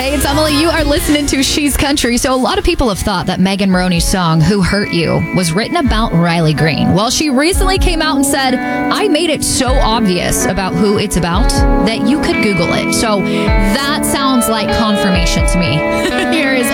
Hey, it's Emily. You are listening to She's Country. So a lot of people have thought that Megan Moroney's song, Who Hurt You, was written about Riley Green. Well, she recently came out and said, I made it so obvious about who it's about that you could Google it. So that sounds like confirmation to me. Here is